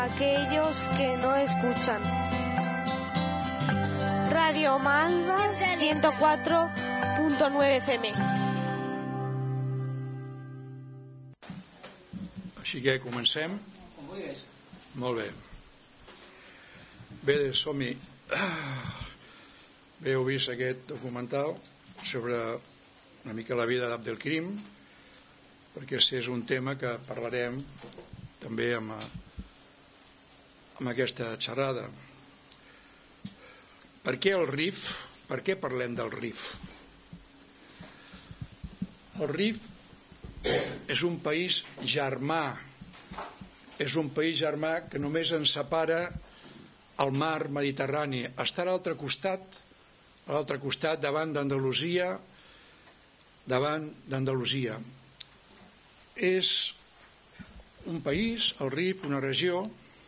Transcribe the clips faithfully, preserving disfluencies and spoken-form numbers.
aquellos que no escuchan. Radio Malva ciento cuatro punto nueve F M. Així que comencem. Molt bé. Bé, som-hi. Bé, heu vist aquest documental sobre una mica la vida d'Abdelkrim, perquè és un tema que parlarem també amb, amb aquesta xerrada. Per què el R I F? Per què parlem del R I F? El R I F és un país germà, és un país germà que només ens separa el mar Mediterrani. Està a l'altre costat, a l'altre costat, davant d'Andalusia, davant d'Andalusia. És un país, el R I F, una regió,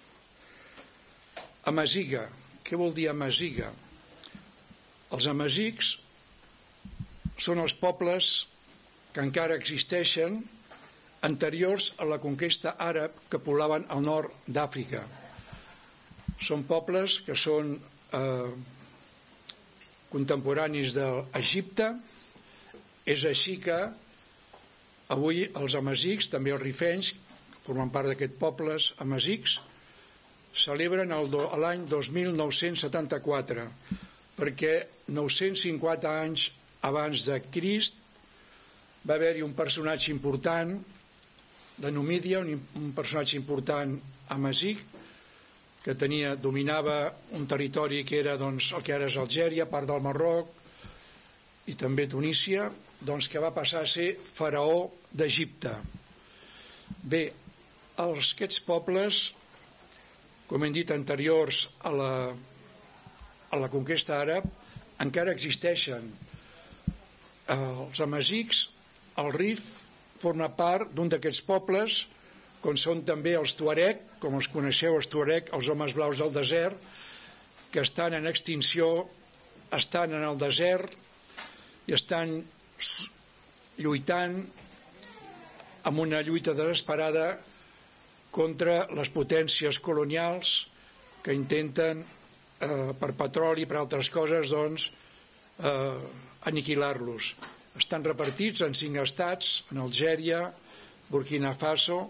amaziga. Què vol dir amaziga? Els amazics són els pobles que encara existeixen anteriors a la conquesta àrab que poblaven al nord d'Àfrica. Són pobles que són eh, contemporanis d'Egipte. És així que avui els amazics, també els rifenys, formen part d'aquests pobles amazics, celebren l'any dos mil nou-cents setanta-quatre, perquè nou-cents cinquanta anys abans de Crist va haver-hi un personatge important de Numídia, un, un personatge important amazigh, que tenia, dominava un territori que era doncs, el que ara és Algèria, part del Marroc i també Tunísia, doncs, que va passar a ser faraó d'Egipte. Bé, els, aquests pobles, com hem dit, anteriors a la, a la conquesta àrab, encara existeixen. Els amazics, el R I F, forma part d'un d'aquests pobles, com són també els tuareg, com els coneixeu, els tuareg, els homes blaus del desert, que estan en extinció, estan en el desert i estan lluitant amb una lluita desesperada contra les potències colonials que intenten, eh, per petroli i per altres coses, doncs, eh, aniquilar-los. Estan repartits en cinc estats, en Algèria, Burkina Faso,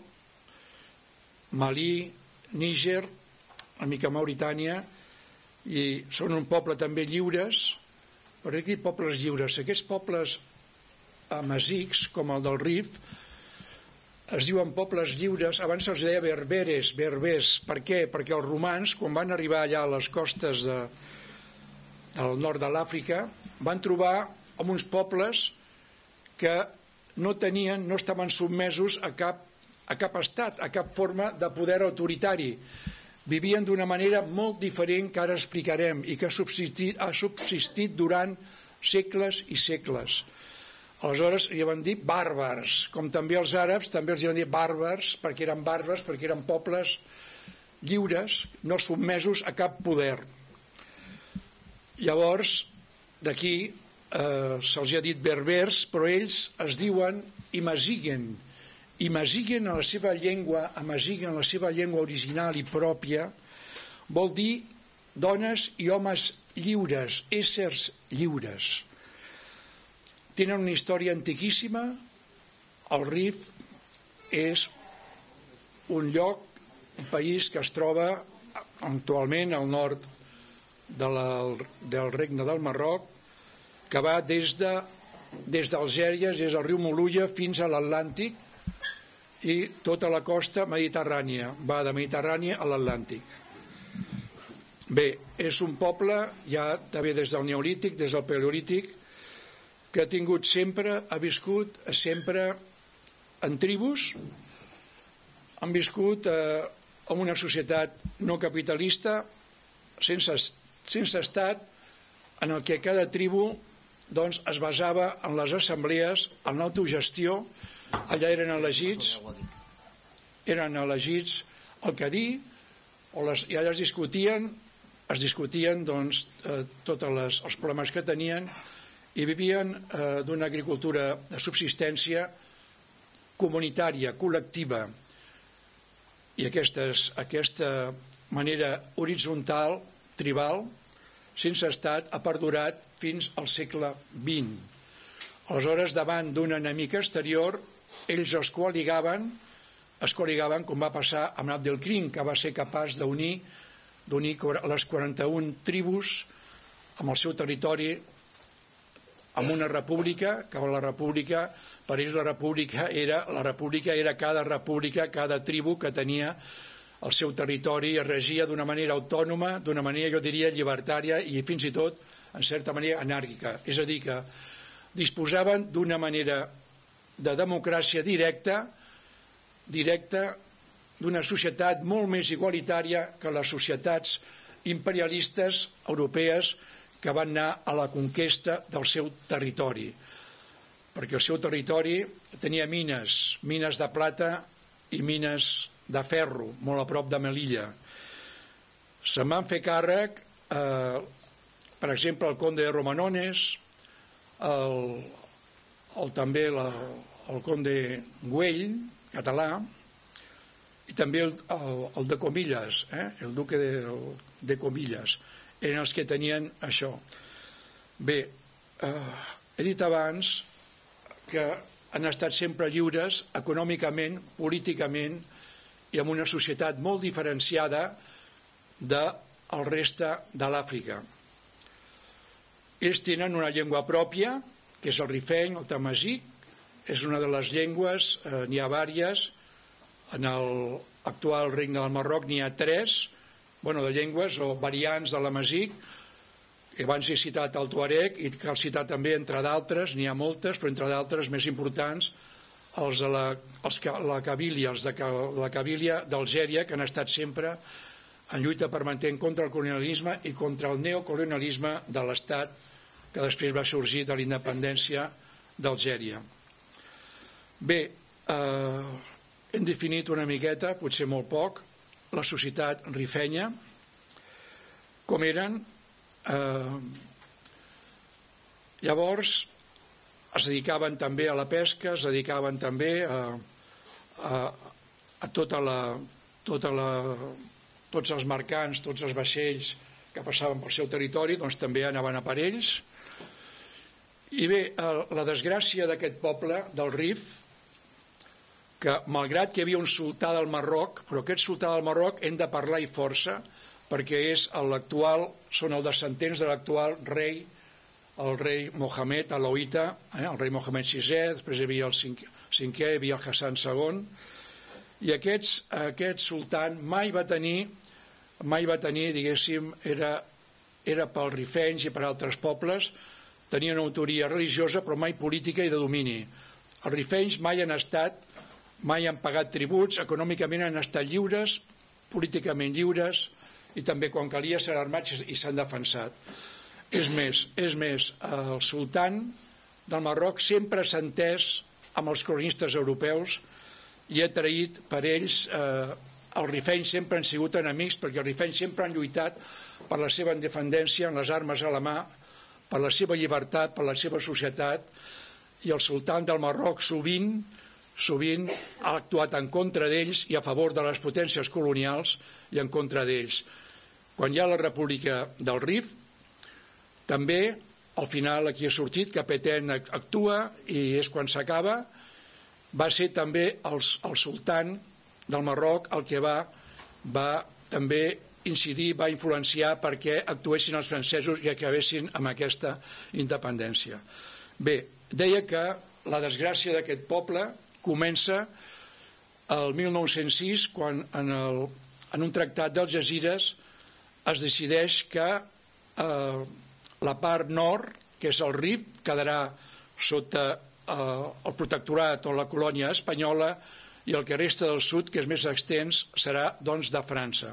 Malí, Níger, una mica Mauritània, i són un poble també lliures. Per què pobles lliures? Aquests pobles amazics, com el del R I F, es diuen pobles lliures. Abans se'ls deia berberes, berbers. Per què? Perquè els romans, quan van arribar allà a les costes de, del nord de l'Àfrica, van trobar amb uns pobles que no tenien, no estaven sotmesos a cap, a cap estat, a cap forma de poder autoritari. Vivien d'una manera molt diferent que ara explicarem i que ha subsistit, ha subsistit durant segles i segles. Aleshores hi van dir bàrbars, com també els àrabs també els hi van dir bàrbars, perquè eren bàrbars, perquè eren pobles lliures, no sotmesos a cap poder. Llavors, d'aquí eh, se'ls ha dit berbers, però ells es diuen imaziguen. Imaziguen en la seva llengua, amaziguen en la seva llengua original i pròpia, vol dir dones i homes lliures, éssers lliures. Tenen una història antiquíssima. El R I F és un lloc, un país que es troba actualment al nord de la, del regne del Marroc, que va des de, des d'Algèria, des del riu Molulla fins a l'Atlàntic i tota la costa mediterrània, va de Mediterrània a l'Atlàntic. Bé, és un poble ja també des del Neolític, des del Paleolític, que ha tingut sempre, ha viscut sempre en tribus, han viscut eh, en una societat no capitalista, sense, sense estat, en el que cada tribu doncs, es basava en les assemblees, en l'autogestió. Allà eren elegits, eren elegits el que dir, o les, i allà es discutien, es discutien doncs, eh, tots els problemes que tenien, i vivien eh, d'una agricultura de subsistència comunitària, col·lectiva. i aquestes, aquesta manera horitzontal, tribal, sense estat, ha perdurat fins al segle vint. Aleshores, davant d'un enemic exterior, ells es coaligaven, es coaligaven com va passar amb Abdelkrim, que va ser capaç d'unir d'unir les quaranta-una tribus amb el seu territori amb una república, que la república, per ells la república era, la república era cada república, cada tribu que tenia el seu territori, es regia d'una manera autònoma, d'una manera, jo diria, llibertària i fins i tot, en certa manera, anàrquica. És a dir, que disposaven d'una manera de democràcia directa, directa, d'una societat molt més igualitària que les societats imperialistes europees que van anar a la conquesta del seu territori. Perquè el seu territori tenia mines, mines de plata i mines de ferro, molt a prop de Melilla. Se'n van fer càrrec, eh, per exemple, el conde de Romanones, el, el, també la, el conde Güell, català, i també el, el, el de Comillas, eh? el duque de, de Comillas, eren els que tenien això. Bé, eh, he dit abans que han estat sempre lliures econòmicament, políticament i amb una societat molt diferenciada del reste de l'Àfrica. Ells tenen una llengua pròpia, que és el rifeny, el tamazic, és una de les llengües, eh, n'hi ha vàries. En l'actual regne del Marroc n'hi ha tres, bueno, de llengües o variants de l'amazic. Abans he citat el tuareg i cal citar també, entre d'altres, n'hi ha moltes, però entre d'altres més importants, els de la, els, la Cabília, els de la Cabília d'Algèria, que han estat sempre en lluita permanent contra el colonialisme i contra el neocolonialisme de l'Estat que després va sorgir de la independència d'Algèria. Bé, eh, hem definit una miqueta, potser molt poc, la societat rifenya, com eren. Eh, llavors, es dedicaven també a la pesca, es dedicaven també a, a, a tota la, tota la, tots els mercants, tots els vaixells que passaven pel seu territori, doncs també anaven a per ells. I bé, la desgràcia d'aquest poble, del Rif, que malgrat que hi havia un sultà del Marroc, però aquest sultà del Marroc hem de parlar i força, perquè és l'actual, són els descendents de l'actual rei, el rei Mohamed Alauita, eh, el rei Mohamed sisè, després hi havia el cinquè, cinquè hi havia el Hassan segon, i aquests, aquest sultan mai va tenir, mai va tenir, diguéssim, era, era pels rifenys i per altres pobles, tenia una autoria religiosa però mai política i de domini. Els rifenys mai han estat mai han pagat tributs, econòmicament han estat lliures, políticament lliures, i també quan calia s'han armat i s'han defensat. És més, és més, el sultan del Marroc sempre s'ha entès amb els cronistes europeus i ha traït per ells, eh, els rifenys sempre han sigut enemics perquè els rifenys sempre han lluitat per la seva independència amb les armes a la mà, per la seva llibertat, per la seva societat, i el sultan del Marroc sovint sovint ha actuat en contra d'ells i a favor de les potències colonials i en contra d'ells. Quan hi ha la República del Rif, també, al final aquí ha sortit que Petén actua i és quan s'acaba, va ser també el, el sultan del Marroc el que va, va també incidir, va influenciar perquè actuessin els francesos i acabessin amb aquesta independència. Bé, deia que la desgràcia d'aquest poble comença el mil nou-cents sis, quan en, el, en un tractat d'Algesires es decideix que eh, la part nord, que és el Rif, quedarà sota eh, el protectorat o la colònia espanyola, i el que resta del sud, que és més extens, serà doncs de França.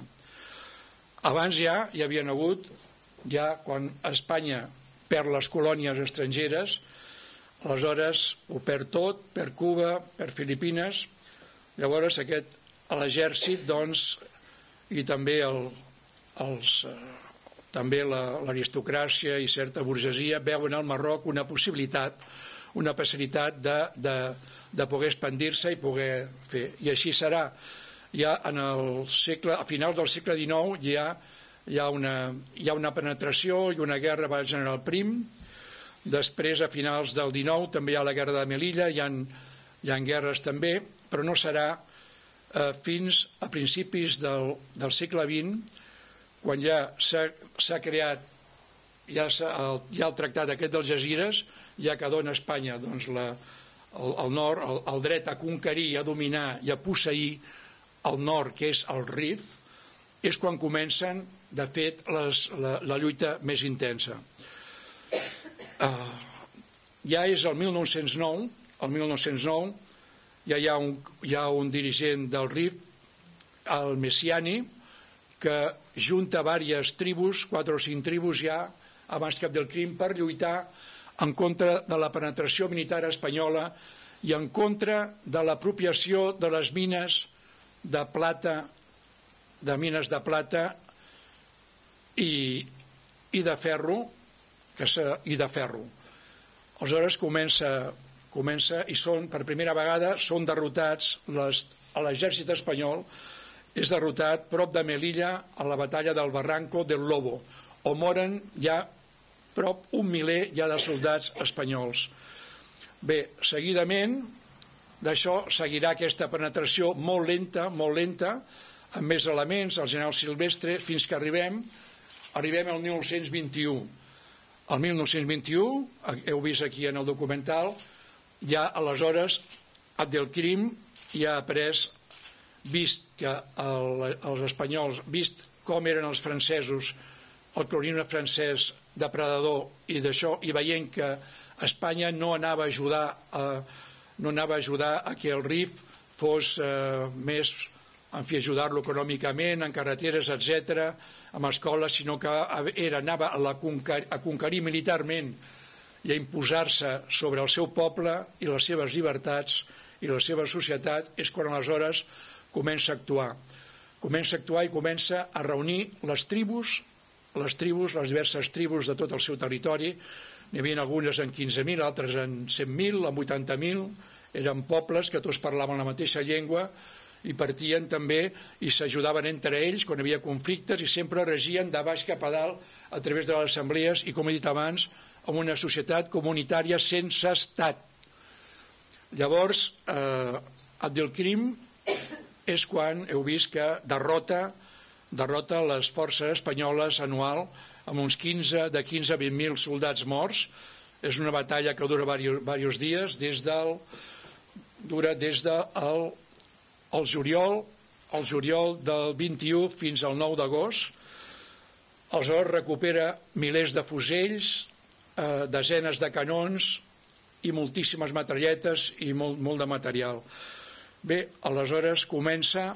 Abans ja hi havien hagut, ja quan Espanya perd les colònies estrangeres, aleshores ho perd tot, per Cuba, per Filipines. Llavors aquest, l'exèrcit, doncs, i també, el, els, també l'aristocràcia i certa burgesia veuen al Marroc una possibilitat, una facilitat de, de, de poder expandir-se i poder fer. I així serà. ja en el segle, a finals del segle dinou hi ha, hi ha, una, hi ha una penetració i una guerra amb el general Prim. Després, a finals del dinou, també hi ha la guerra de Melilla, hi ha, hi ha guerres també, però no serà eh, fins a principis del, del segle vint, quan ja s'ha creat ja el, ja el tractat aquest dels Algesires, ja que dona a Espanya doncs, la, el, el nord, el, el dret a conquerir, a dominar i a posseir el nord, que és el Rif, és quan comencen, de fet, les, la, la lluita més intensa. Uh, ja és el mil nou-cents nou, el mil nou-cents nou ja hi ha un, hi ha un dirigent del Rif, el Messiani, que junta diverses tribus, quatre o cinc tribus ja, abans que Abdelkrim, per lluitar en contra de la penetració militar espanyola i en contra de l'apropiació de les mines de plata, de mines de plata i, i de ferro, que i de ferro. Aleshores comença, comença i són, per primera vegada, són derrotats, les, l'exèrcit espanyol és derrotat prop de Melilla a la batalla del Barranco del Lobo, on moren ja prop un miler ja de soldats espanyols. Bé, seguidament d'això seguirà aquesta penetració molt lenta, molt lenta, amb més elements, el general Silvestre, fins que arribem, arribem al mil nou-cents vint-i-u. El mil nou-cents vint-i-u, heu vist aquí en el documental, ja aleshores Abdelkrim ja ha pres, vist que el, els espanyols, vist com eren els francesos, el colonialisme francès depredador i d'això, i veient que Espanya no anava a ajudar a, no anava a ajudar a que el Rif fos eh, més, en fi, ajudar-lo econòmicament, en carreteres, etcètera, amb escoles, sinó que era, anava a, la conquer, a conquerir militarment i a imposar-se sobre el seu poble i les seves llibertats i la seva societat, és quan aleshores comença a actuar. Comença a actuar i comença a reunir les tribus, les tribus, les diverses tribus de tot el seu territori. N'hi havia algunes en quinze mil, altres en cent mil, en vuitanta mil, eren pobles que tots parlaven la mateixa llengua i partien també i s'ajudaven entre ells quan hi havia conflictes i sempre regien de baix cap a dalt a través de les assemblees i, com he dit abans, amb una societat comunitària sense estat. Llavors, eh, Abdelkrim és quan heu vist que derrota, derrota les forces espanyoles anual amb uns quinze, de quinze a vint mil soldats morts. És una batalla que dura diversos dies, des del, dura des del el juliol, el juliol del vint-i-u fins al nou d'agost. Aleshores recupera milers de fusells, eh, desenes de canons i moltíssimes metralletes i molt, molt de material. Bé, aleshores comença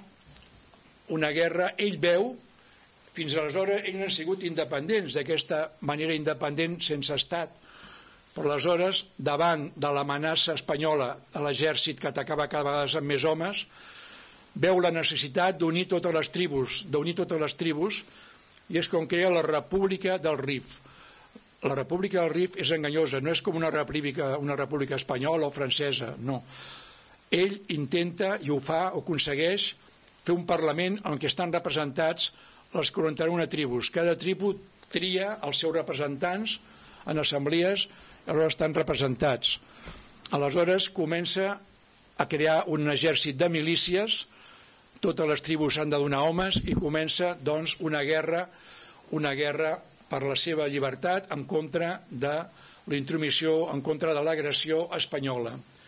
una guerra. Ell veu, fins aleshores ells han sigut independents, d'aquesta manera independent sense estat, però aleshores, davant de l'amenaça espanyola de l'exèrcit que atacava cada vegada amb més homes, veu la necessitat d'unir totes les tribus, d'unir totes les tribus, i és com crea la República del Rif. La República del Rif és enganyosa, no és com una república, una república espanyola o francesa, no. Ell intenta, i ho fa, o aconsegueix, fer un parlament en què estan representats les quaranta-una tribus. Cada tribu tria els seus representants en assemblees, aleshores estan representats. Aleshores comença a crear un exèrcit de milícies, totes les tribus han de donar homes i comença doncs una guerra, una guerra per la seva llibertat en contra de la intromissió, en contra de l'agressió espanyola.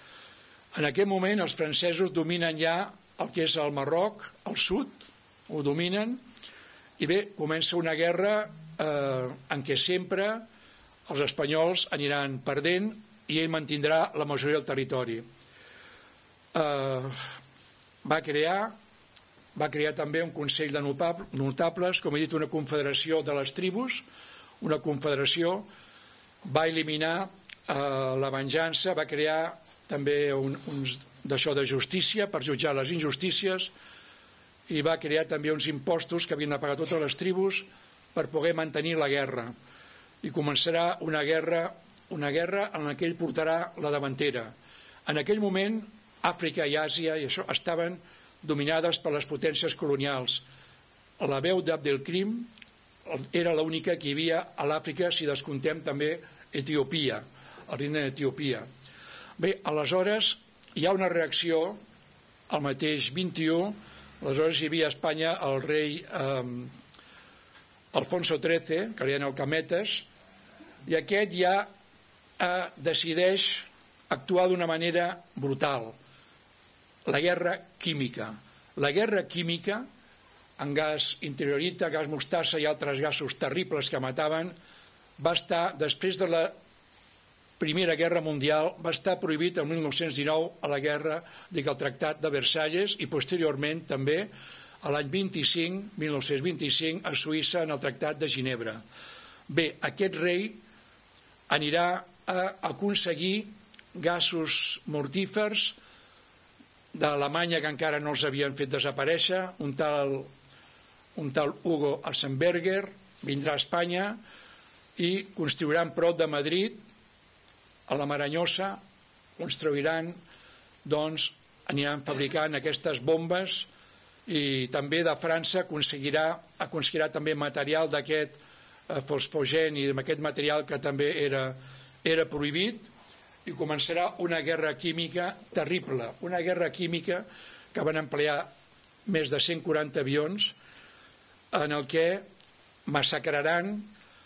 En aquest moment els francesos dominen ja el que és el Marroc, el sud, ho dominen, i bé, comença una guerra eh, en què sempre els espanyols aniran perdent i ell mantindrà la majoria del territori. Eh, va crear va crear també un Consell de Notables, com he dit, una confederació de les tribus, una confederació, va eliminar eh, la venjança, va crear també un, uns d'això de justícia per jutjar les injustícies i va crear també uns impostos que havien de pagar totes les tribus per poder mantenir la guerra. I començarà una guerra, una guerra en la que ell portarà la davantera. En aquell moment, Àfrica i Àsia i això estaven dominades per les potències colonials. La veu d'Abdelkrim era l'única que hi havia a l'Àfrica, si descomptem també Etiòpia, el regne d'Etiòpia. Bé, aleshores hi ha una reacció al mateix vint-i-u. Aleshores hi havia a Espanya el rei eh, Alfonso tretze, que li deien el Cametes, i aquest ja eh, decideix actuar d'una manera brutal. La guerra química. La guerra química, en gas interiorita, gas mostassa i altres gasos terribles que mataven, va estar, després de la Primera Guerra Mundial, va estar prohibit el mil nou-cents dinou a la guerra, dic, el Tractat de Versalles, i posteriorment també a l'any vint-i-cinc, mil nou-cents vint-i-cinc, a Suïssa en el Tractat de Ginebra. Bé, aquest rei anirà a aconseguir gasos mortífers d'Alemanya que encara no els havien fet desaparèixer, un tal, un tal Hugo Arsenberger vindrà a Espanya i construiran prop de Madrid, a la Maranyosa, construiran, doncs, aniran fabricant aquestes bombes, i també de França aconseguirà, aconseguirà també material d'aquest eh, fosfogen i d'aquest material que també era, era prohibit, i començarà una guerra química terrible, una guerra química que van emplear més de cent quaranta avions, en el que massacraran,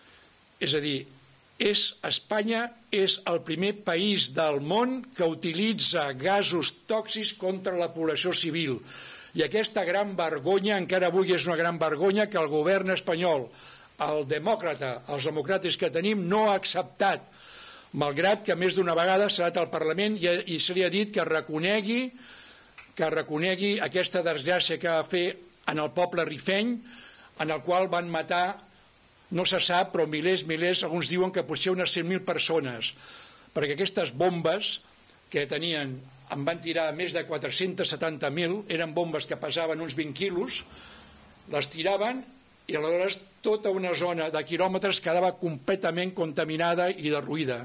és a dir, és, Espanya és el primer país del món que utilitza gasos tòxics contra la població civil. I aquesta gran vergonya, encara avui és una gran vergonya, que el govern espanyol, el demòcrata, els democràtics que tenim, no ha acceptat, malgrat que més d'una vegada s'ha anat al Parlament i, i se li ha dit que reconegui, que reconegui aquesta desgràcia que va fer en el poble rifeny, en el qual van matar, no se sap, però milers, milers, alguns diuen que potser unes cent mil persones, perquè aquestes bombes que tenien, en van tirar més de quatre-cents setanta mil, eren bombes que pesaven uns vint quilos, les tiraven i aleshores tota una zona de quilòmetres quedava completament contaminada i derruïda.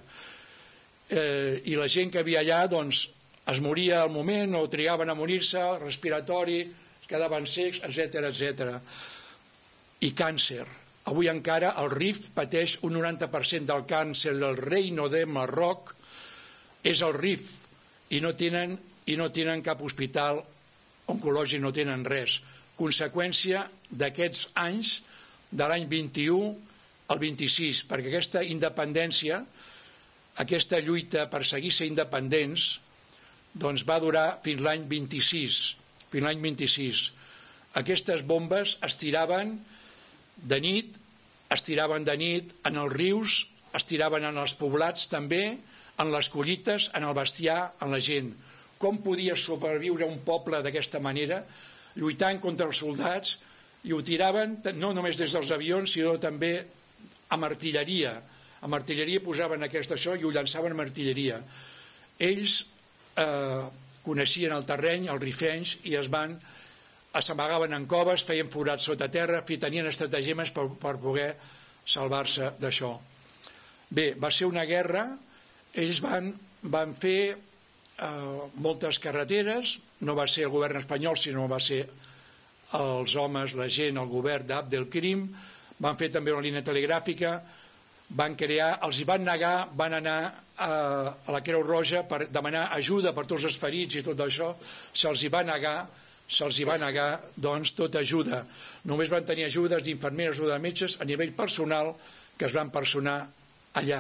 Eh, I la gent que havia allà, doncs, es moria al moment o trigaven a morir-se, respiratori, quedaven secs, etcètera, etcètera. I càncer. Avui encara el Rif pateix un noranta per cent del càncer del Reino de Marroc, és el Rif, i no tenen, i no tenen cap hospital oncològic, no tenen res. Conseqüència d'aquests anys, de l'any vint-i-u al vint-i-sis, perquè aquesta independència, aquesta lluita per seguir ser independents, doncs va durar fins l'any vint-i-sis, fins l'any vint-i-sis. Aquestes bombes es tiraven de nit, es tiraven de nit en els rius, es tiraven en els poblats també, en les collites, en el bestiar, en la gent. Com podia sobreviure un poble d'aquesta manera, lluitant contra els soldats, i ho tiraven no només des dels avions, sinó també amb artilleria. Amb artilleria posaven aquest això i ho llançaven amb artilleria. Ells eh, coneixien el terreny, els rifenys, i es van s'amagaven en coves, feien forats sota terra, tenien estratagemes per, per poder salvar-se d'això. Bé, va ser una guerra, ells van, van fer eh, moltes carreteres, no va ser el govern espanyol, sinó va ser els homes, la gent, el govern d'Abdelkrim, van fer també una línia telegràfica, van crear, els hi van negar, van anar a, a la Creu Roja per demanar ajuda per tots els ferits i tot això, se'ls hi va negar, se'ls hi va negar, doncs, tota ajuda. Només van tenir ajudes d'infermeres o de metges a nivell personal que es van personar allà.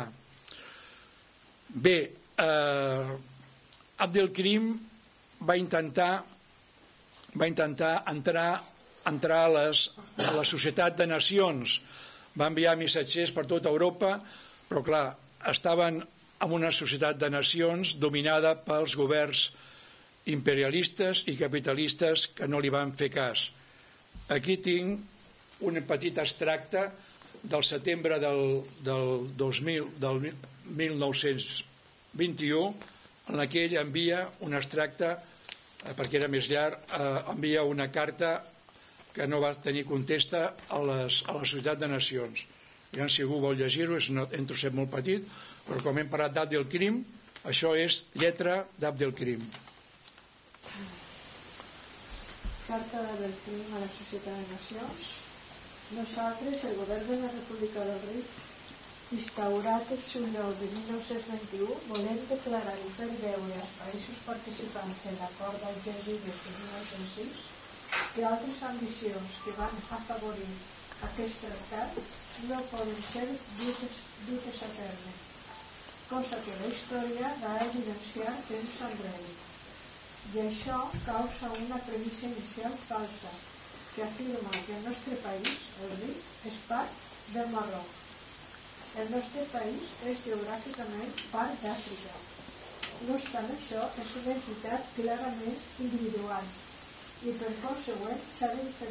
Bé, eh, Abdelkrim va intentar, va intentar entrar, entrar a, les, a la Societat de Nacions, va enviar missatgers per tota Europa, però clar, estaven en una societat de nacions dominada pels governs imperialistes i capitalistes que no li van fer cas. Aquí tinc un petit extracte del setembre del, del, dos mil, del mil nou-cents vint-i-u, en la que ell envia un extracte, eh, perquè era més llarg, eh, envia una carta que no va tenir contesta a, les, a la Societat de Nacions. Ja, si algú vol llegir-ho, és un trosset molt petit, però com hem parlat d'Abdelkrim, això és lletra d'Abdelkrim. Carta de Berlín a la Societat de Nacions. Nosaltres, el govern de la República del Rif, instaurat el juliol de mil nou-cents vint-i-u, volem declarar i fer veure als països participants en l'acord d'Algesires de mil nou-cents sis que altres ambicions que van afavorir aquest tractat no poden ser dutes a terme, cosa que la història va evidenciar temps enrere. I això causa una premissa inicial falsa que afirma que el nostre país, el Rif, és part del Marroc. El nostre país és geogràficament part d'Àfrica. No obstant això, és una entitat clarament individual i per consegüent s'ha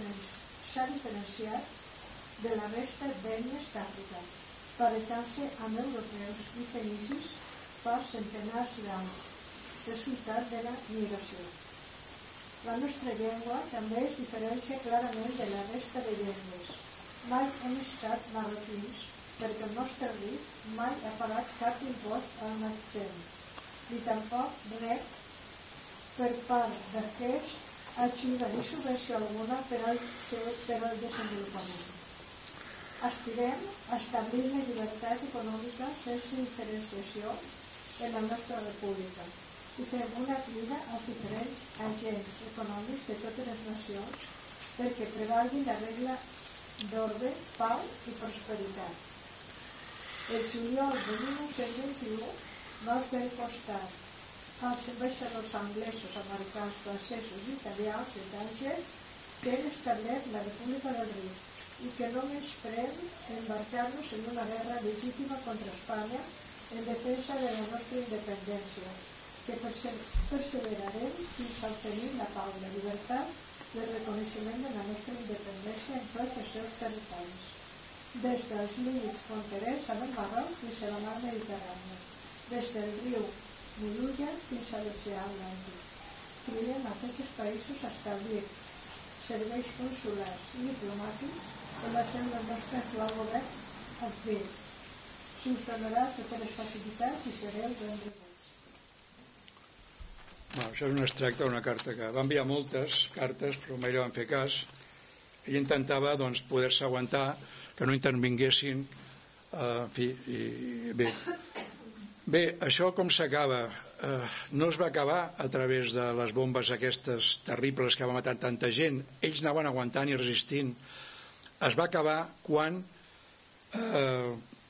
diferenciat de la resta d'ètnies d'Àfrica, barrejant-se amb europeus i fenicis fa centenars d'anys, resultat de la migració. La nostra llengua també es diferencia clarament de la resta de llengües. Mai hem estat marroquins, perquè el nostre Rif mai ha pagat cap impost al accent, ni tampoc rep per part d'aquest ajuda ni subvenció alguna per al seu per al desenvolupament. Aspirem a establir la llibertat econòmica sense diferenciació en la nostra república i fem una crida als diferents agents econòmics de totes les nacions perquè prevalgui la regla d'ordre, pau i prosperitat. El juliol de mil nou-cents vint-i-u va fer costat als ambaixadors anglesos, americans, francesos i italians de Tànger que han establert la República del Rif i que no menyspreem embarcar-nos en una guerra legítima contra Espanya en defensa de la nostra independència, que perseverarem fins a obtenir la pau, la llibertat i el reconeixement de la nostra independència en tots els seus territoris, des dels límits fronterers amb el Marroc fins a la mar Mediterrània, des del riu Molulla fins a l'oceà Atlàntic. Cridem a tots els països a establir serveis consulars i diplomàtics en la seu del nostre actual govern al Rif. S'us donarà totes les facilitats i sereu ben rebuts. Bueno, això és un extracte d'una carta que va enviar moltes cartes, però mai li van fer cas. Ell intentava doncs, poder-se aguantar, que no intervinguessin, eh, en fi, i bé. Bé, això com s'acaba? Eh, no es va acabar a través de les bombes aquestes terribles que va matar tanta gent. Ells anaven aguantant i resistint. Es va acabar quan eh,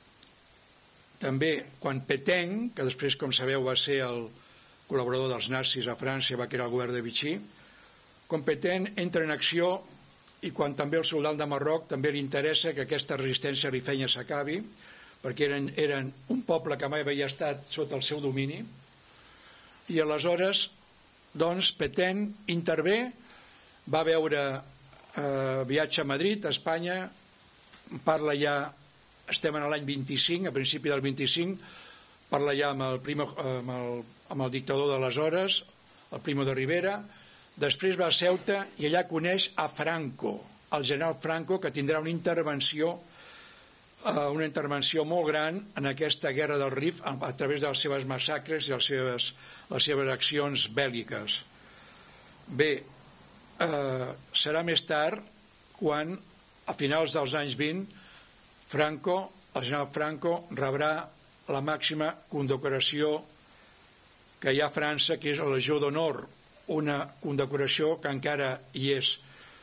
també quan Pétain, que després, com sabeu, va ser el col·laborador dels nazis a França, va crear el govern de Vichy, quan Pétain entra en acció i quan també el soldat de Marroc també li interessa que aquesta resistència rifenya s'acabi, perquè eren, eren un poble que mai havia estat sota el seu domini, i aleshores doncs Pétain intervé, va veure eh, viatge a Madrid, a Espanya, parla ja, estem en l'any vint-i-cinc, a principi del vint-i-cinc, parla ja amb el, primo, amb el, amb el dictador d'aleshores, el Primo de Rivera. Després va a Ceuta i allà coneix a Franco, el general Franco, que tindrà una intervenció una intervenció molt gran en aquesta guerra del Rif a través de les seves massacres i les seves, les seves accions bèl·liques. Bé, eh, serà més tard quan, a finals dels anys vint, Franco, el general Franco, rebrà la màxima condecoració que hi ha a França, que és la Legió d'Honor, una condecoració que encara hi és.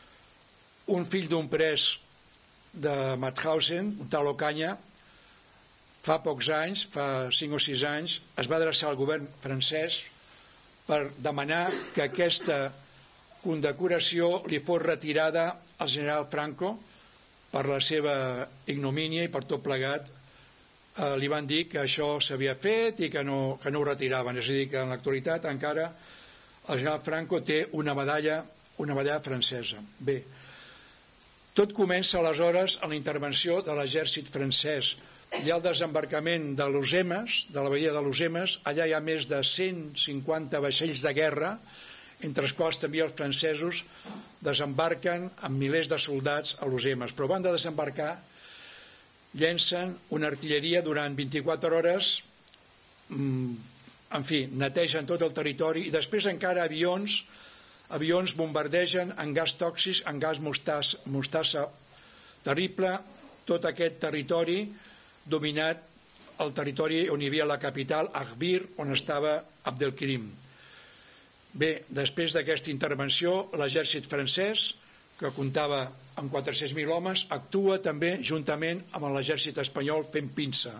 Un fill d'un pres de Mauthausen, un tal Ocaña, fa pocs anys, fa cinc o sis anys, es va adreçar al govern francès per demanar que aquesta condecoració li fos retirada al general Franco per la seva ignomínia i per tot plegat. Eh, li van dir que això s'havia fet i que no, que no ho retiraven. És a dir, que en l'actualitat encara el general Franco té una medalla, una medalla francesa. Bé, tot comença aleshores a la intervenció de l'exèrcit francès. Hi ha el desembarcament de Lusemes, de la badia de Lusemes. Allà hi ha més de cent cinquanta vaixells de guerra, entre els quals també els francesos desembarquen amb milers de soldats a Lusemes. Però van de desembarcar, llencen una artilleria durant vint-i-quatre hores, en fi, netegen tot el territori i després encara avions avions bombardegen en gas tòxics, en gas mostassa terrible, tot aquest territori dominat, el territori on hi havia la capital, Aghbir, on estava Abdelkrim. Bé, després d'aquesta intervenció, l'exèrcit francès, que comptava amb quatre-cents mil homes, actua també juntament amb l'exèrcit espanyol fent pinça.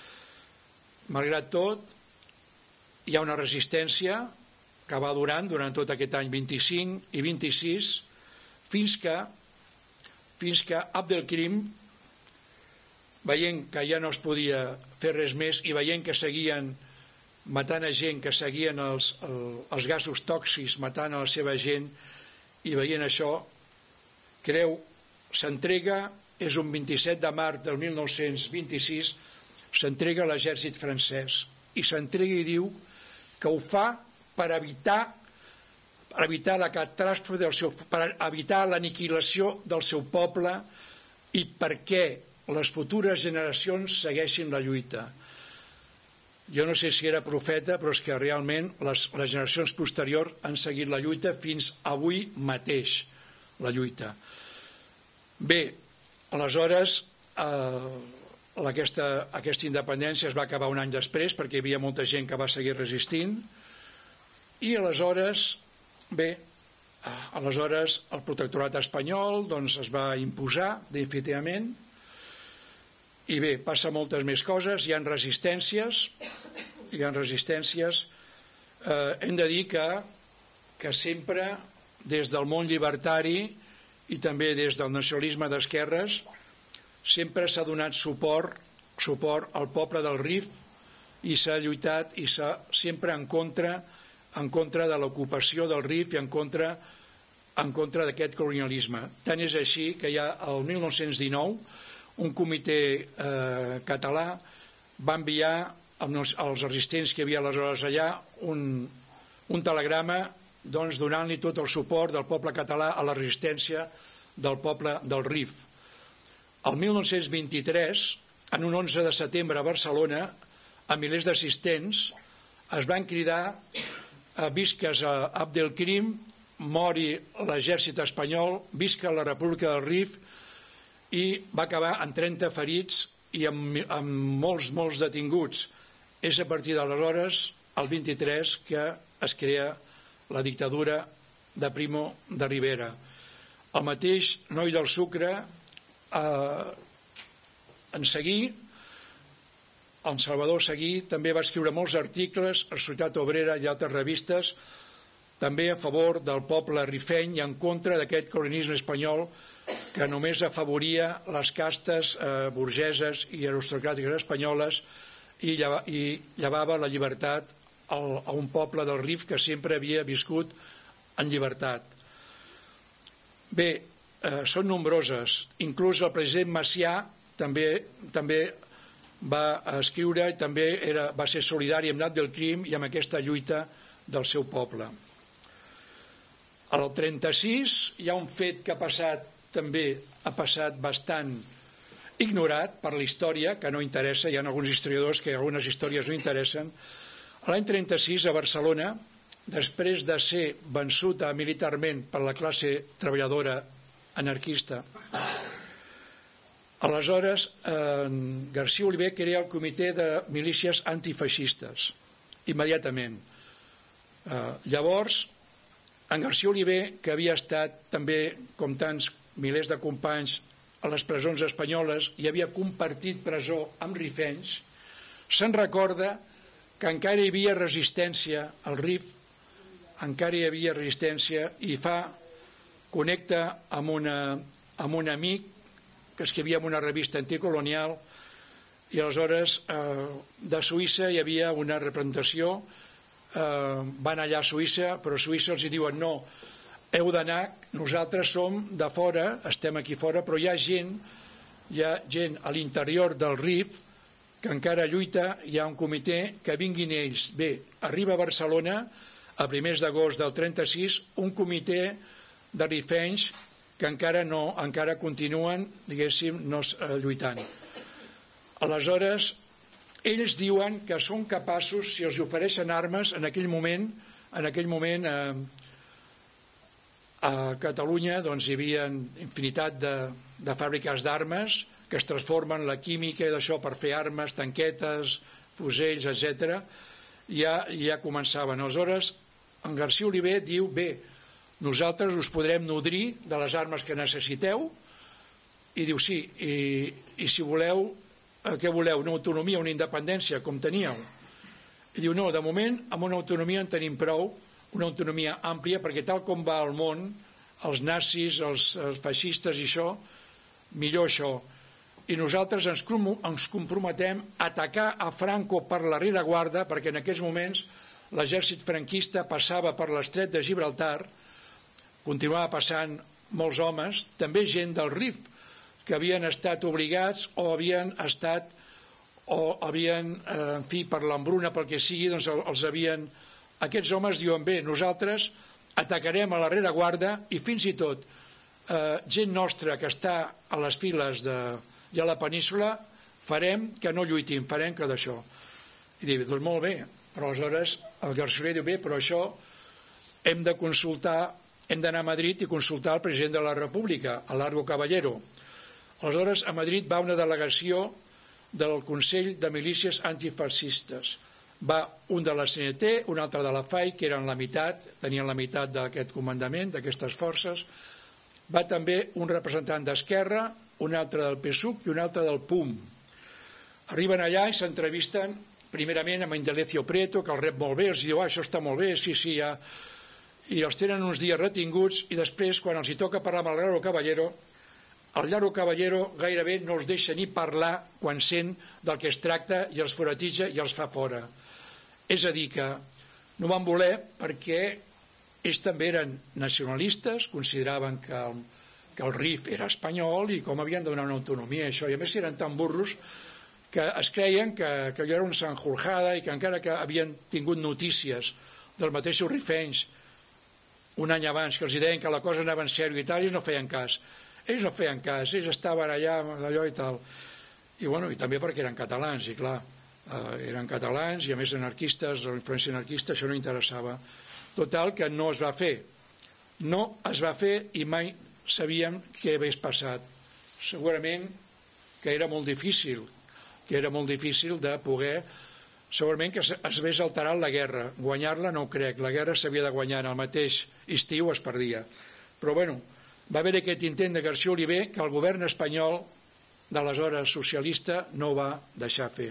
Malgrat tot, hi ha una resistència que va durant durant tot aquest any vint-i-cinc i vint-i-sis, fins que, fins que Abdelkrim, veient que ja no es podia fer res més i veient que seguien matant a gent, que seguien els, els gasos tòxics matant a la seva gent, i veient això, creu, s'entrega, és un vint-i-set de març del mil nou-cents vint-i-sis, s'entrega a l'exèrcit francès i s'entrega i diu que ho fa per evitar, per evitar la catàstrofe del seu, per evitar l'aniquilació del seu poble i perquè les futures generacions segueixin la lluita. Jo no sé si era profeta, però és que realment les, les generacions posteriors han seguit la lluita fins avui mateix, la lluita. Bé, aleshores, eh, aquesta, aquesta independència es va acabar un any després perquè hi havia molta gent que va seguir resistint i aleshores, bé, eh, aleshores el protectorat espanyol doncs, es va imposar definitivament. I bé, passa moltes més coses, hi ha resistències, hi ha resistències. Eh, hem de dir que, que sempre des del món llibertari i també des del nacionalisme d'esquerres sempre s'ha donat suport, suport al poble del Rif i s'ha lluitat i s'ha sempre en contra, en contra de l'ocupació del Rif i en contra, en contra d'aquest colonialisme. Tant és així que ja el mil nou-cents dinou un comitè eh, català va enviar als resistents que hi havia aleshores allà un, un telegrama doncs, donant-li tot el suport del poble català a la resistència del poble del Rif. El mil nou-cents vint-i-tres, en un onze de setembre a Barcelona, a milers d'assistents es van cridar a visques a Abdelkrim, mori l'exèrcit espanyol, visca la República del Rif, i va acabar amb trenta ferits i amb, amb molts, molts detinguts. És a partir d'aleshores, el vint-i-tres, que es crea la dictadura de Primo de Rivera. El mateix Noi del Sucre, eh, en Seguí, en Salvador Seguí, també va escriure molts articles a la Societat Obrera i altres revistes, també a favor del poble rifeny i en contra d'aquest colonialisme espanyol que només afavoria les castes eh, burgeses i aristocràtiques espanyoles i, lleva, i llevava la llibertat al, a un poble del Rif que sempre havia viscut en llibertat. Bé, eh, són nombroses. Inclús el president Macià també, també va escriure i també era, va ser solidari amb Abdelkrim i amb aquesta lluita del seu poble. Al trenta-sis hi ha un fet que ha passat també ha passat bastant ignorat per la història, que no interessa, hi ha alguns historiadors que algunes històries no interessen. L'any trenta-sis a Barcelona, després de ser vençuta militarment per la classe treballadora anarquista, aleshores eh, García Oliver crea el comitè de milícies antifeixistes, immediatament. Eh, llavors, en García Oliver, que havia estat també, com tants milers de companys a les presons espanyoles i havia compartit presó amb rifenys, se'n recorda que encara hi havia resistència al Rif, encara hi havia resistència i fa, connecta amb, una, amb un amic que escrivia en una revista anticolonial i aleshores eh, de Suïssa hi havia una representació, eh, van allà a Suïssa, però a Suïssa els diuen no, heu d'anar, nosaltres som de fora, estem aquí fora, però hi ha gent, hi ha gent a l'interior del Rif que encara lluita, hi ha un comitè que vinguin ells. Bé, arriba a Barcelona, a primers d'agost del trenta-sis, un comitè de rifenys que encara no, encara continuen, diguéssim, no, eh, lluitant. Aleshores, ells diuen que són capaços, si els ofereixen armes, en aquell moment, en aquell moment, eh, A Catalunya doncs, hi havia infinitat de, de fàbriques d'armes que es transformen la química i d'això per fer armes, tanquetes, fusells, etcètera. Ja, ja començaven. Aleshores, en García Oliver diu, bé, nosaltres us podrem nodrir de les armes que necessiteu, i diu, sí, i, i si voleu, què voleu? Una autonomia, una independència, com teníeu? I diu, no, de moment, amb una autonomia en tenim prou, una autonomia àmplia, perquè tal com va el món, els nazis, els, els feixistes i això, millor això. I nosaltres ens, ens comprometem a atacar a Franco per la rereguarda, perquè en aquests moments l'exèrcit franquista passava per l'estret de Gibraltar, continuava passant molts homes, també gent del R I F, que havien estat obligats o havien estat, o havien, eh, en fi, per l'embruna, pel que sigui, doncs els havien... Aquests homes diuen, bé, nosaltres atacarem a la rereguarda i fins i tot eh, gent nostra que està a les files de, i a la península farem que no lluitin, farem que d'això. I diu, doncs molt bé, però aleshores el García diu, bé, però això hem de consultar, hem d'anar a Madrid i consultar el president de la República, a Largo Caballero. Aleshores a Madrid va una delegació del Consell de Milícies Antifascistes. Va un de la C N T, un altre de la F A I, que eren la meitat, tenien la meitat d'aquest comandament, d'aquestes forces. Va també un representant d'Esquerra, un altre del P S U C i un altre del P U M. Arriben allà i s'entrevisten primerament amb Indalecio Prieto, que el rep molt bé, els diu, ah, això està molt bé, sí, sí, ja... I els tenen uns dies retinguts i després, quan els hi toca parlar amb el Largo Caballero, el Largo Caballero gairebé no els deixa ni parlar quan sent del que es tracta i els foratitja i els fa fora. És a dir, que no van voler perquè ells també eren nacionalistes, consideraven que el, que el R I F era espanyol i com havien de donar una autonomia a això. I a més eren tan burros que es creien que, que allò era una sanjurjada i que encara que havien tingut notícies dels mateixos rifenys un any abans que els deien que la cosa anava en sèrio i tal, ells no feien cas. Ells no feien cas, ells estaven allà allò i tal. I, bueno, i també perquè eren catalans, i clar, eh, eren catalans i a més anarquistes, la influència anarquista, això no interessava. Total, que no es va fer. No es va fer i mai sabíem què hagués passat. Segurament que era molt difícil, que era molt difícil de poder... Segurament que es hagués alterat la guerra. Guanyar-la no ho crec. La guerra s'havia de guanyar en el mateix estiu, es perdia. Però, bueno, va haver aquest intent de García Oliver que el govern espanyol d'aleshores socialista no va deixar fer.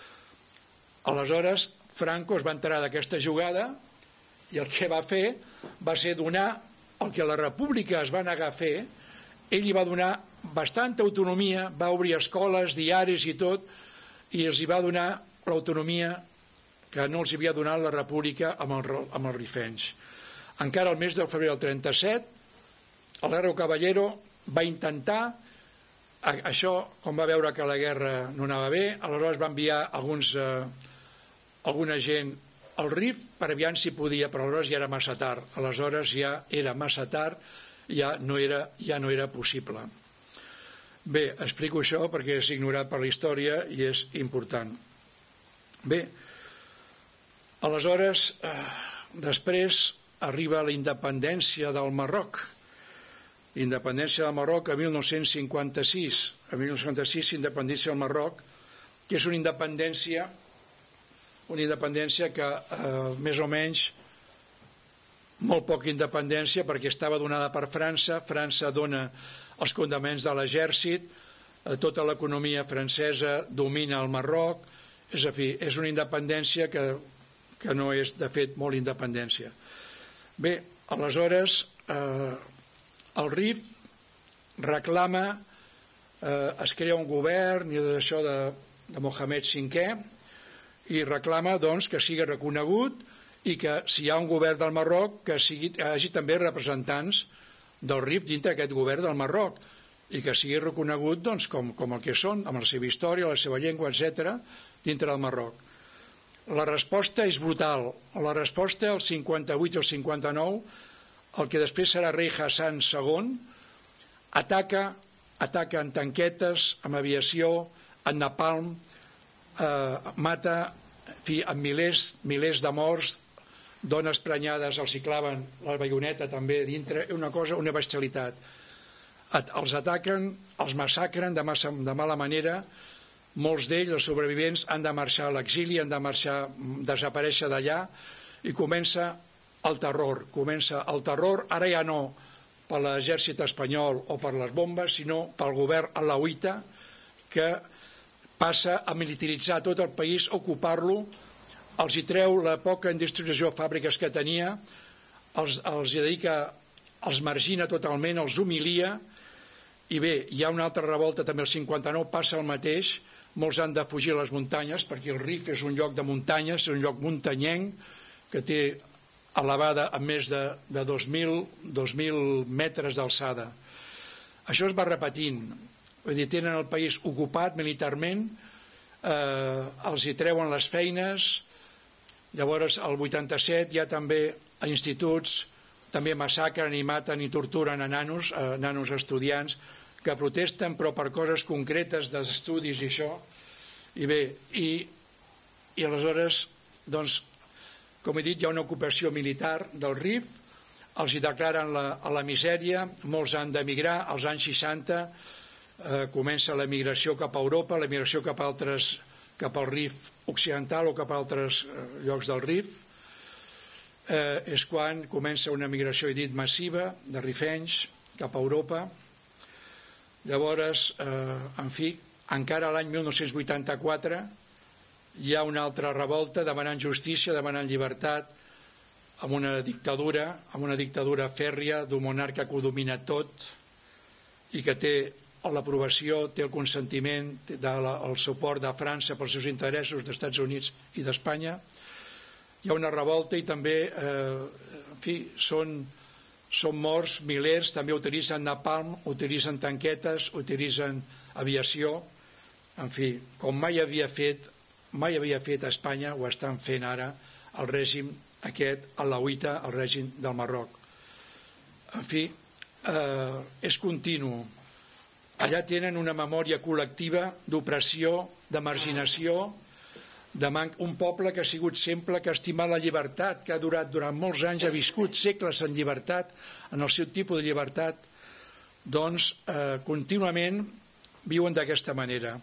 Aleshores, Franco es va enterar d'aquesta jugada i el que va fer va ser donar el que la República es va negar a fer. Ell hi va donar bastanta autonomia, va obrir escoles, diaris i tot, i els hi va donar l'autonomia que no els havia donat la República amb, el, amb els rifenys. Encara el mes de febrer del trenta-set, el Largo Caballero va intentar, això, com va veure que la guerra no anava bé, aleshores va enviar alguns, eh, alguna gent al R I F per aviam si podia, però aleshores ja era massa tard. Aleshores ja era massa tard, ja no era, ja no era possible. Bé, explico això perquè és ignorat per la història i és important. Bé, aleshores, eh, després arriba la independència del Marroc. Independència del Marroc a mil nou-cents cinquanta-sis. A mil nou-cents cinquanta-sis s'independència del Marroc, que és una independència, una independència que eh, més o menys molt poca independència perquè estava donada per França. França dona els condaments de l'exèrcit, eh, tota l'economia francesa domina el Marroc. És a dir, és una independència que, que no és, de fet, molt independència. Bé, aleshores, eh, el R I F reclama, eh, es crea un govern i d'això de, de Mohamed cinquè i reclama, doncs, que sigui reconegut i que, si hi ha un govern del Marroc, que sigui, hi hagi també representants del R I F dintre d'aquest govern del Marroc i que sigui reconegut, doncs, com, com el que són, amb la seva història, la seva llengua, etcètera, dintre del Marroc. La resposta és brutal. La resposta, el cinquanta-vuit i el cinquanta-nou, el que després serà rei Hassan segon, ataca, ataca en tanquetes, amb aviació, en napalm, eh, mata en fi, amb milers, milers de morts, dones prenyades els hi claven la baioneta també dintre, una cosa, una bestialitat. Els ataquen, els massacren de, massa, de mala manera. Molts d'ells, els sobrevivents, han de marxar a l'exili, han de marxar, desaparèixer d'allà, i comença el terror. Comença el terror, ara ja no per l'exèrcit espanyol o per les bombes, sinó pel govern alauita, que passa a militaritzar tot el país, ocupar-lo, els hi treu la poca industrialització de fàbriques que tenia, els, els dedica, els margina totalment, els humilia, i bé, hi ha una altra revolta també el cinquanta-nou, passa el mateix, molts han de fugir a les muntanyes, perquè el Rif és un lloc de muntanyes, és un lloc muntanyenc, que té elevada a més de, de dos mil metres d'alçada. Això es va repetint, vull dir, tenen el país ocupat militarment, eh, els hi treuen les feines. Llavors, al vuitanta-set hi ha també a instituts, també massacren i maten i torturen a nanos, a nanos estudiants, que protesten però per coses concretes d'estudis i això. I bé, i, i aleshores, doncs, com he dit, hi ha una ocupació militar del Rif, els hi declaren la, a la misèria, molts han d'emigrar, als anys seixanta eh, comença l'emigració cap a Europa, l'emigració cap a altres, cap al Rif occidental o cap a altres eh, llocs del Rif. Eh, és quan comença una migració, he dit, massiva de rifenys cap a Europa. Llavors, eh, en fi, encara l'any mil nou-cents vuitanta-quatre hi ha una altra revolta demanant justícia, demanant llibertat, amb una dictadura, amb una dictadura fèrria d'un monarca que ho domina tot i que té l'aprovació, té el consentiment, té el suport de França pels seus interessos, d'Estats Units i d'Espanya. Hi ha una revolta i també, eh, en fi, són, són morts milers, també utilitzen napalm, utilitzen tanquetes, utilitzen aviació, en fi, com mai havia fet, mai havia fet a Espanya, ho estan fent ara el règim aquest, alauita, el règim del Marroc. En fi, eh, és continu. Allà tenen una memòria col·lectiva d'opressió, de marginació, de man... un poble que ha sigut sempre, que ha estimat la llibertat, que ha durat durant molts anys, ha viscut segles en llibertat, en el seu tipus de llibertat, doncs eh, contínuament viuen d'aquesta manera.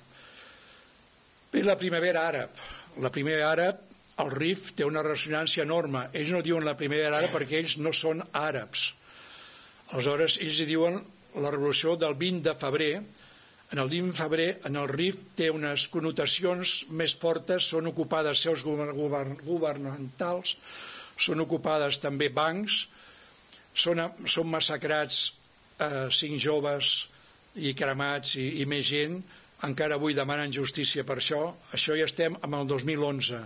Bé, la primavera àrab. La primavera àrab, el Rif té una ressonància enorme. Ells no diuen la primavera àrab perquè ells no són àrabs. Aleshores, ells hi diuen la revolució del vint de febrer. En el vint de febrer, en el Rif, té unes connotacions més fortes, són ocupades seus govern, governamentals, són ocupades també bancs, són, són massacrats eh, cinc joves i cremats i, i més gent. Encara avui demanen justícia per això. Això ja estem amb el dos mil onze.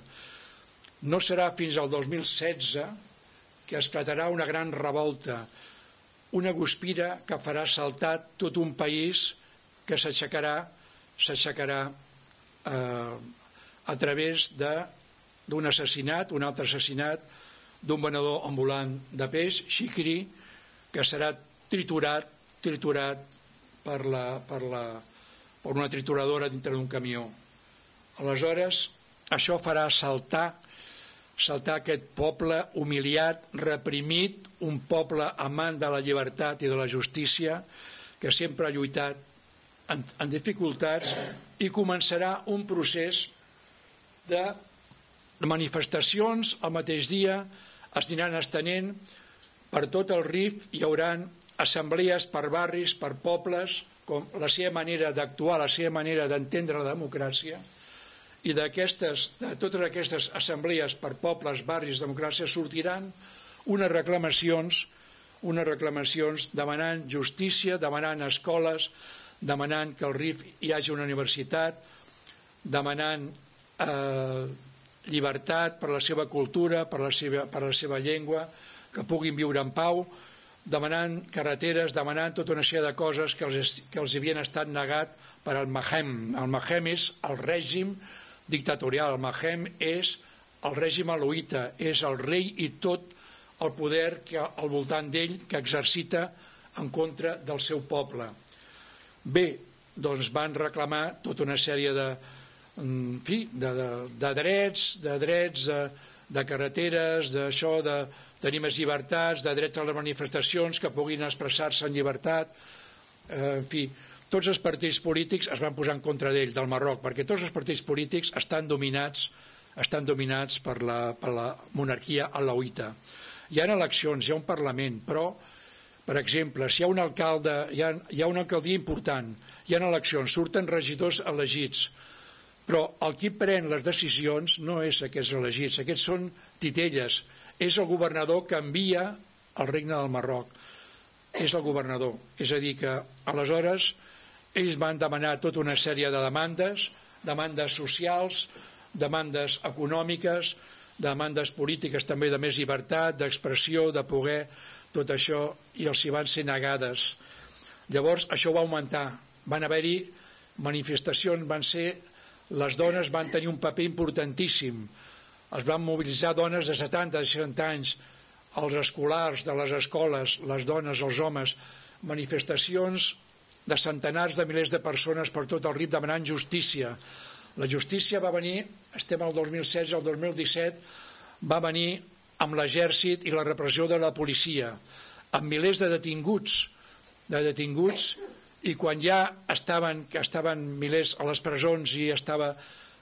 No serà fins al dos mil setze que esclatarà una gran revolta, una guspira que farà saltar tot un país, que s'aixecarà s'aixecarà eh, a través d'un assassinat, un altre assassinat d'un venedor ambulant de peix, Xicri, que serà triturat, triturat per la, per la per una trituradora dintre d'un camió. Aleshores, això farà saltar, saltar aquest poble humiliat, reprimit, un poble amant de la llibertat i de la justícia, que sempre ha lluitat en, en dificultats, i començarà un procés de manifestacions. El mateix dia es aniran estenent per tot el Rif, hi haurà assemblees per barris, per pobles, com la seva manera d'actuar, la seva manera d'entendre la democràcia, i d'aquestes, de totes aquestes assemblees per pobles, barris, democràcia, sortiran unes reclamacions, unes reclamacions demanant justícia, demanant escoles, demanant que al Rif hi hagi una universitat, demanant eh, llibertat per la seva cultura, per la seva, per la seva llengua, que puguin viure en pau, demanant carreteres, demanant tota una sèrie de coses que els, que els havien estat negat per al Mahem. El Mahem és el règim dictatorial, el Mahem és el règim alauita, és el rei i tot el poder que al voltant d'ell que exercita en contra del seu poble. Bé, doncs van reclamar tota una sèrie de, en fi, de, de, de drets, de drets, de, de carreteres, d'això, de tenir més llibertats, de drets a les manifestacions, que puguin expressar-se en llibertat. En fi, tots els partits polítics es van posar en contra d'ell, del Marroc, perquè tots els partits polítics estan dominats, estan dominats per la, per la monarquia alauita. Hi ha eleccions, hi ha un Parlament, però, per exemple, si hi ha un alcalde, hi ha, hi ha una alcaldia important, hi ha eleccions, surten regidors elegits, però el qui pren les decisions no és aquests elegits, aquests són titelles, és el governador que envia al regne del Marroc, és el governador. És a dir que, aleshores, ells van demanar tota una sèrie de demandes, demandes socials, demandes econòmiques, demandes polítiques també de més llibertat, d'expressió, de poder, tot això, i els hi van ser negades. Llavors, això va augmentar. Van haver-hi manifestacions, van ser... Les dones van tenir un paper importantíssim. Es van mobilitzar dones de setanta, seixanta anys, els escolars de les escoles, les dones, els homes, manifestacions de centenars de milers de persones per tot el R I F demanant justícia. La justícia va venir, estem al dos mil setze, al dos mil disset, va venir amb l'exèrcit i la repressió de la policia, amb milers de detinguts, de detinguts, i quan ja estaven, que estaven milers a les presons i estava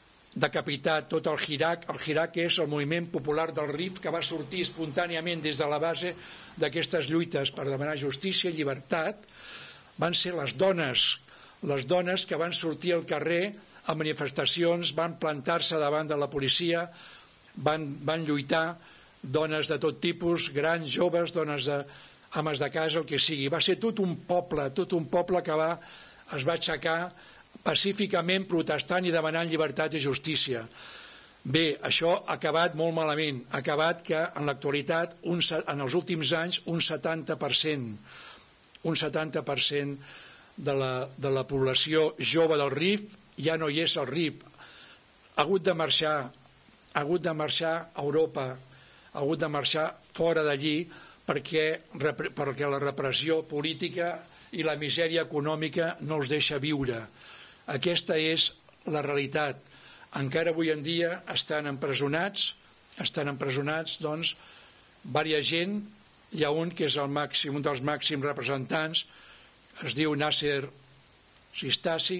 decapitat tot el Hirak, el Hirak és el moviment popular del R I F que va sortir espontàniament des de la base d'aquestes lluites per demanar justícia i llibertat, van ser les dones, les dones que van sortir al carrer a manifestacions, van plantar-se davant de la policia, van, van lluitar, dones de tot tipus, grans, joves, dones de ames de casa, el que sigui. Va ser tot un poble, tot un poble que va, es va aixecar pacíficament protestant i demanant llibertat i justícia. Bé, això ha acabat molt malament. Ha acabat que en l'actualitat, en els últims anys, un setanta per cent, un setanta per cent de la, de la població jove del R I F ja no hi és al R I F. Ha hagut de marxar, ha hagut de marxar a Europa, ha hagut de marxar fora d'allí, perquè, perquè la repressió política i la misèria econòmica no els deixa viure. Aquesta és la realitat. Encara avui en dia estan empresonats, estan empresonats, doncs, diversa gent. Hi ha un que és el màxim, un dels màxims representants, es diu Nasser Sistasi.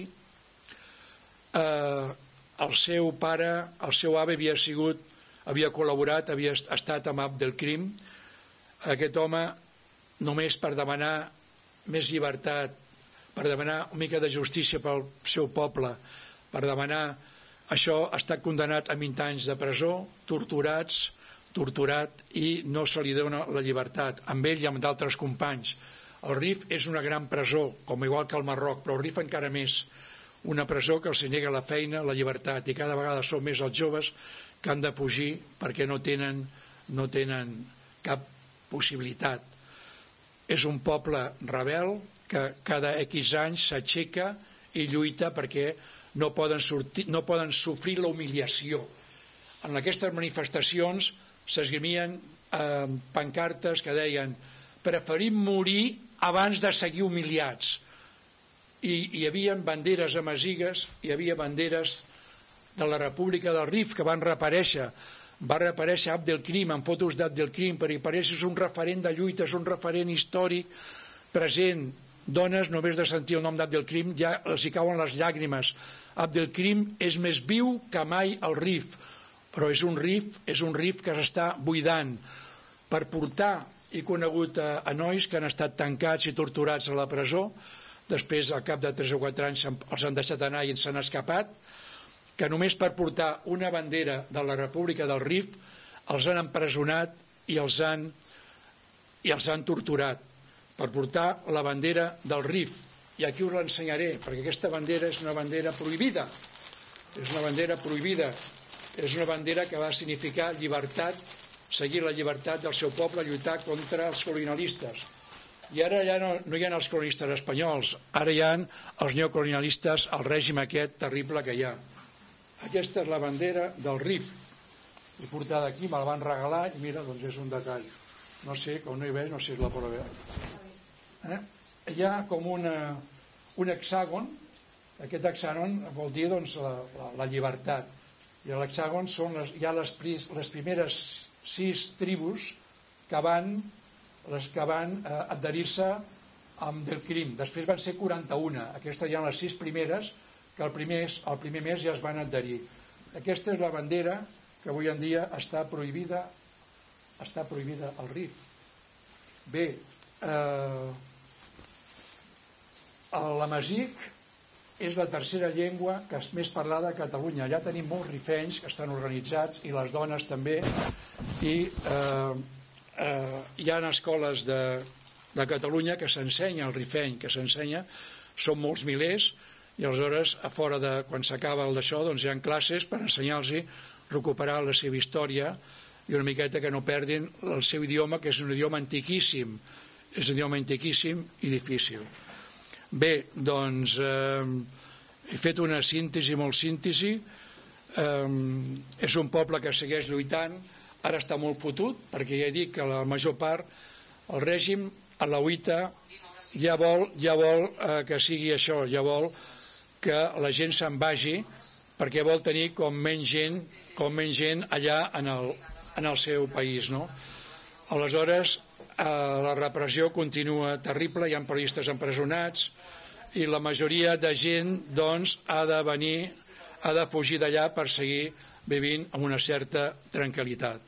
Eh, el seu pare, el seu ave havia sigut, havia col·laborat, havia estat amb Abdelkrim. Aquest home, només per demanar més llibertat, per demanar una mica de justícia pel seu poble, per demanar això, ha estat condenat a vint anys de presó, torturats, torturat, i no se li dona la llibertat, amb ell i amb d'altres companys. El R I F és una gran presó, com igual que el Marroc, però el R I F encara més, una presó que els nega la feina, la llibertat, i cada vegada són més els joves que han de fugir perquè no tenen, no tenen cap possibilitat. És un poble rebel que cada X anys s'aixeca i lluita perquè no poden, sortir, no poden sofrir la humiliació. En aquestes manifestacions s'esgrimien eh, pancartes que deien preferim morir abans de seguir humiliats. I hi havia banderes amazigues, hi havia banderes de la República del R I F que van reaparèixer. Va reaparèixer Abdelkrim, amb fotos d'Abdelkrim, perquè pareix és un referent de lluita, és un referent històric present. Dones, només de sentir el nom d'Abdelkrim, ja els hi cauen les llàgrimes. Abdelkrim és més viu que mai el R I F, però és un R I F, és un R I F que s'està buidant. Per portar, he conegut a, a nois que han estat tancats i torturats a la presó, després, al cap de tres o quatre anys, els han deixat anar i s'han escapat, que només per portar una bandera de la República del R I F els han empresonat i els han, i els han torturat per portar la bandera del R I F. I aquí us l'ensenyaré, perquè aquesta bandera és una bandera prohibida. És una bandera prohibida. És una bandera que va significar llibertat, seguir la llibertat del seu poble, lluitar contra els colonialistes. I ara ja no, no hi ha els colonialistes espanyols, ara hi ha els neocolonialistes, el règim aquest terrible que hi ha. Aquesta és la bandera del R I F. L'he portada aquí, me la van regalar i mira, doncs és un detall. No sé, com no hi veig, no sé si la podeu veure. Eh? Hi ha com una, un hexàgon. Aquest hexàgon vol dir doncs, la, la, la llibertat. I a l'hexàgon són les, hi ha les, les primeres sis tribus que van, les que van eh, adherir-se amb del crim. Després van ser quaranta-una. Aquestes hi ha les sis primeres que el primer, el primer mes ja es van adherir. Aquesta és la bandera que avui en dia està prohibida, està prohibida al R I F. Bé, eh, l'amazic és la tercera llengua que és més parlada a Catalunya. Allà tenim molts rifenys que estan organitzats i les dones també, i eh, eh, hi ha escoles de, de Catalunya que s'ensenya el rifeny, que s'ensenya, són molts milers, i aleshores a fora de quan s'acaba el d'això doncs hi ha classes per ensenyar-los a recuperar la seva història i una miqueta que no perdin el seu idioma, que és un idioma antiquíssim, és un idioma antiquíssim i difícil. Bé, doncs eh, he fet una síntesi, molt síntesi. Eh, és un poble que segueix lluitant, ara està molt fotut, perquè ja he dit que la major part, el règim a la UITA ja vol, ja vol eh, que sigui això, ja vol que la gent se'n vagi, perquè vol tenir com menys gent, com menys gent allà en el, en el seu país, no? Aleshores, la repressió continua terrible, hi ha periodistes empresonats i la majoria de gent doncs ha de venir, ha de fugir d'allà per seguir vivint amb una certa tranquil·litat.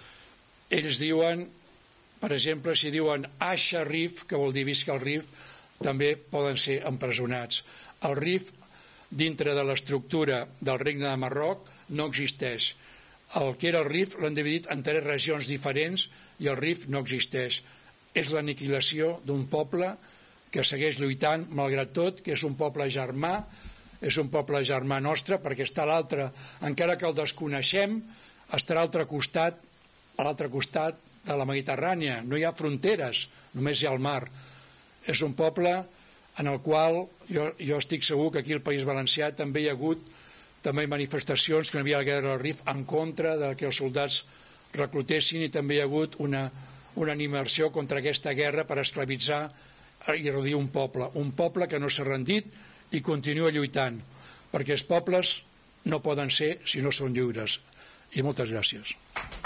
Ells diuen, per exemple, si diuen Aixa Rif, que vol dir visca el Rif, també poden ser empresonats. El Rif, dintre de l'estructura del Regne de Marroc, no existeix. El que era el Rif l'han dividit en tres regions diferents i el Rif no existeix. És l'aniquilació d'un poble que segueix lluitant malgrat tot, que és un poble germà, és un poble germà nostre, perquè està a l'altre, encara que el desconeixem, està a l'altre costat, a l'altre costat de la Mediterrània. No hi ha fronteres, només hi ha el mar. És un poble en el qual jo, jo estic segur que aquí al País Valencià també hi ha hagut també manifestacions que no hi havia la guerra del Rif en contra de que els soldats reclutessin, i també hi ha hagut una, una animació contra aquesta guerra per esclavitzar i reduir un poble, un poble que no s'ha rendit i continua lluitant, perquè els pobles no poden ser si no són lliures. I moltes gràcies.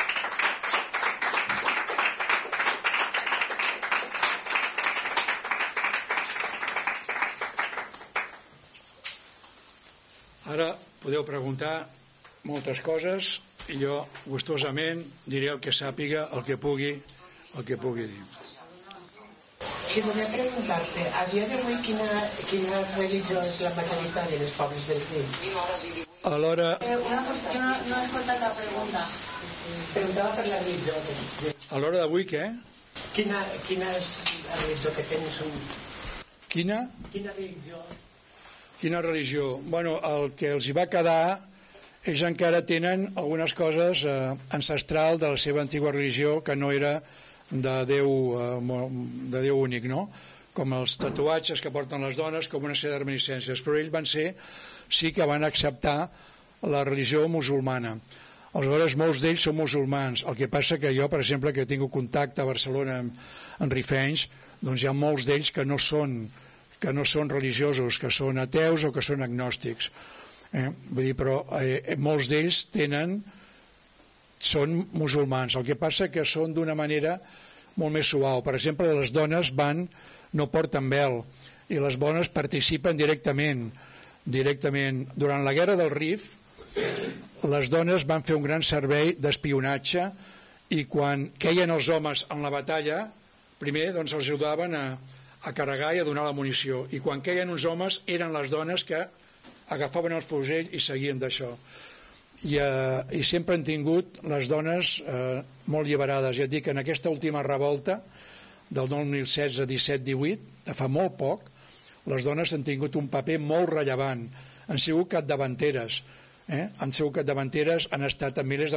Ara podeu preguntar moltes coses i jo gustosament diré el que sàpiga, el que pugui, el que pugui dir. Que volia preguntar-te, a dia d'avui quina, quina religió és la majoritària dels pobles del riu? A l'hora... Eh, una cosa, jo no, no he escoltat la pregunta. Preguntava per la religió. A l'hora d'avui què? Quina, quina és la religió que tens? Un... Quina? Quina religió? Quina religió? Bueno, el que els hi va quedar, ells encara tenen algunes coses eh, ancestral de la seva antiga religió que no era de Déu, eh, de Déu únic, no? Com els tatuatges que porten les dones, com una sèrie de reminiscències. Però ells van ser, sí que van acceptar la religió musulmana. Aleshores, molts d'ells són musulmans. El que passa que jo, per exemple, que tinc contacte a Barcelona amb, amb rifenys, doncs hi ha molts d'ells que no són que no són religiosos, que són ateus o que són agnòstics. Eh? Vull dir, però eh, molts d'ells tenen, són musulmans. El que passa que són d'una manera molt més suau. Per exemple, les dones van, no porten vel, i les dones participen directament. directament. Durant la guerra del Rif, les dones van fer un gran servei d'espionatge, i quan queien els homes en la batalla, primer doncs, els ajudaven a a carregar i a donar la munició, i quan queien uns homes eren les dones que agafaven el fusell i seguien d'això. I, eh, i sempre han tingut les dones eh, molt alliberades. Ja et dic que en aquesta última revolta del dos mil setze, disset, divuit, de fa molt poc, les dones han tingut un paper molt rellevant, han sigut capdavanteres, eh? han sigut capdavanteres, han estat en milers de